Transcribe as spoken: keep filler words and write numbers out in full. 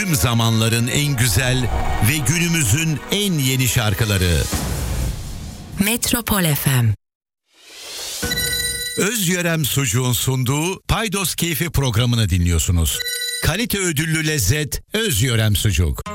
Tüm zamanların en güzel ve günümüzün en yeni şarkıları. Metropol F M. Özyörem Sucuğun sunduğu Paydos Keyfi programını dinliyorsunuz. Kalite ödüllü lezzet Özyörem Sucuk.